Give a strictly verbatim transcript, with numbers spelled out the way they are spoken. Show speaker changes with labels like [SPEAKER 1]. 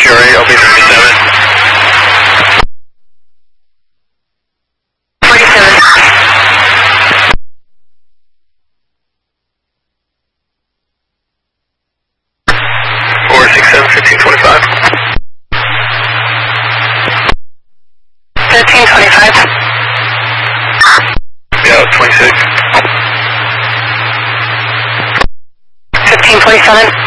[SPEAKER 1] Fury, L B thirty-seven.
[SPEAKER 2] forty-seven.
[SPEAKER 1] four six seven, fifteen twenty-five.
[SPEAKER 2] thirteen twenty-five.
[SPEAKER 1] Yeah, twenty-six.
[SPEAKER 2] fifteen twenty-seven.